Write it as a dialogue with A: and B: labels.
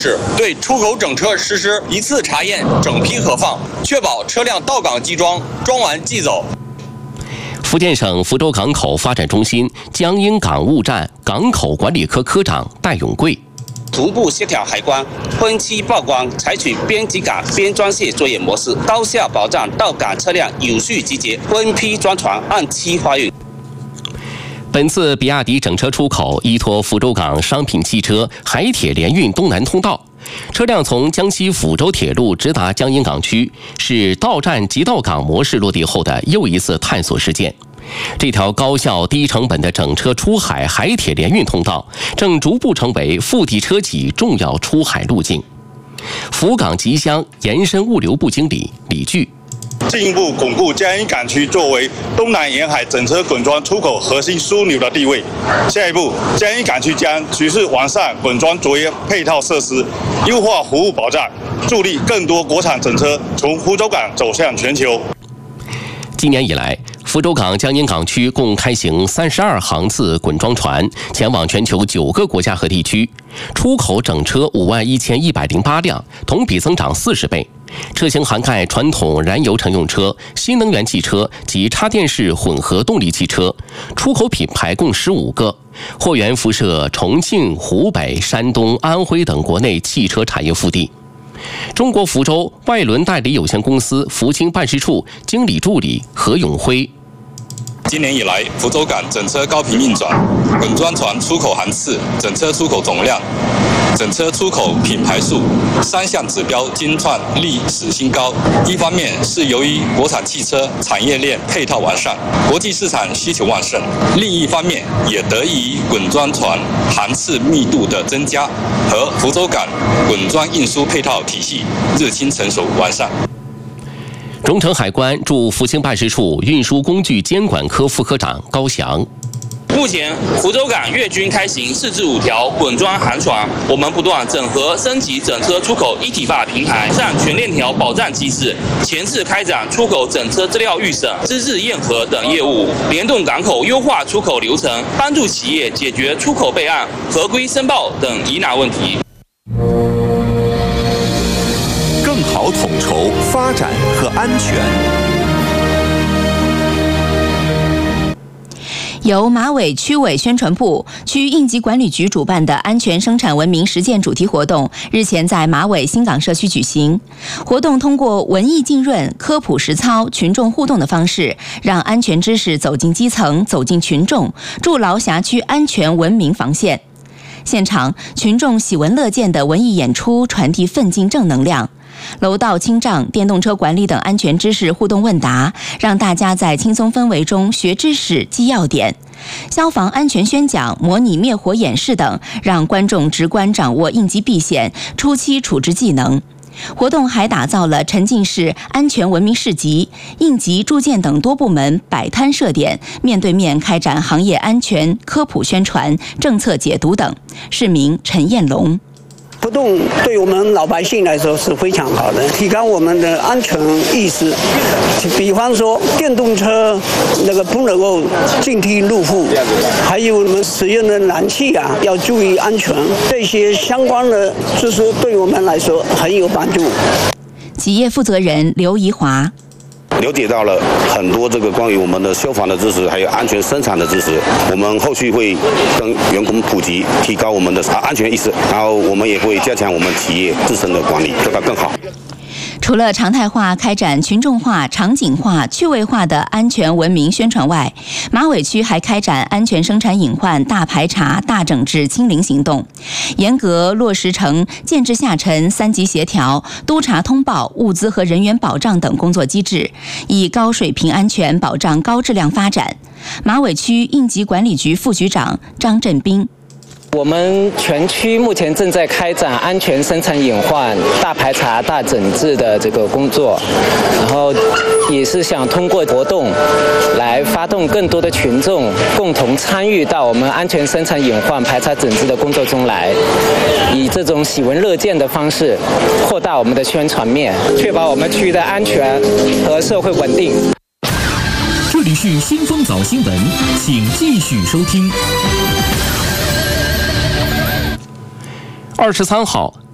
A: 是对出口整车实施一次查验、整批核放，确保车辆到港集装，装完即走。
B: 福建省福州港口发展中心江阴港务站港口管理科科长戴永贵。
C: 逐步协调海关，分期报关，采取边集港边装卸作业模式，高效保障到港车辆有序集结，分批装船，按期发运。
B: 本次比亚迪整车出口依托福州港商品汽车海铁联运东南通道，车辆从江西抚州铁路直达江阴港区，是到站即到港模式落地后的又一次探索事件。这条高效低成本的整车出海海铁联运通道正逐步成为腹地车企重要出海路径。福港集箱延伸物流部经理李巨。
D: 进一步巩固江阴港区作为东南沿海整车滚装出口核心枢纽的地位。下一步，江阴港区将持续完善滚装作业配套设施，优化服务保障，助力更多国产整车从福州港走向全球。
B: 今年以来，福州港江阴港区共开行32航次滚装船，前往全球9个国家和地区，出口整车51108辆，同比增长40倍。车型涵盖传统燃油乘用车、新能源汽车及插电式混合动力汽车，出口品牌共15个，货源辐射重庆、湖北、山东、安徽等国内汽车产业腹地。中国福州外轮代理有限公司福清办事处经理助理何永辉。
E: 今年以来，福州港整车高频运转，滚装船出口航次、整车出口总量、整车出口品牌数3项指标均创历史新高。一方面是由于国产汽车产业链配套完善，国际市场需求旺盛；另一方面也得益于滚装船航次密度的增加和福州港滚装运输配套体系日趋成熟完善。
B: 荣成海关驻福清办事处运输工具监管科副科长高翔。
F: 目前，福州港月均开行4至5条滚装航船，我们不断整合升级整车出口一体化平台，上全链条保障机制，前次开展出口整车资料预审、资质验核等业务，联动港口优化出口流程，帮助企业解决出口备案、合规申报等疑难问题。
G: 更好统筹发展和安全。
H: 由马尾区委宣传部、区应急管理局主办的安全生产文明实践主题活动日前在马尾新港社区举行。活动通过文艺浸润、科普实操、群众互动的方式，让安全知识走进基层、走进群众，筑牢辖区安全文明防线。现场，群众喜闻乐见的文艺演出传递奋进正能量。楼道清障、电动车管理等安全知识互动问答，让大家在轻松氛围中学知识、记要点。消防安全宣讲、模拟灭火演示等，让观众直观掌握应急避险、初期处置技能。活动还打造了沉浸式安全文明市集、应急铸件等多部门摆摊设点，面对面开展行业安全科普宣传、政策解读等。市民陈彦龙。
I: 活动对我们老百姓来说是非常好的，提高我们的安全意识。比方说，电动车那个不能够进梯入户，还有我们使用的燃气啊，要注意安全。这些相关的知识对我们来说很有帮助。
H: 企业负责人刘怡华。
J: 了解到了很多这个关于我们的消防的知识，还有安全生产的知识。我们后续会跟员工普及，提高我们的安全意识，然后我们也会加强我们企业自身的管理，做到更好。
H: 除了常态化开展群众化、场景化、趣味化的安全文明宣传外，马尾区还开展安全生产隐患大排查、大整治清零行动，严格落实成建制下沉3级协调、督查通报、物资和人员保障等工作机制，以高水平安全保障高质量发展。马尾区应急管理局副局长张振斌。
K: 我们全区目前正在开展安全生产隐患大排查、大整治的这个工作，然后也是想通过活动来发动更多的群众共同参与到我们安全生产隐患排查整治的工作中来，以这种喜闻乐见的方式扩大我们的宣传面，确保我们区域的安全和社会稳定。
G: 这里是新风早新闻，请继续收听。
B: 23号，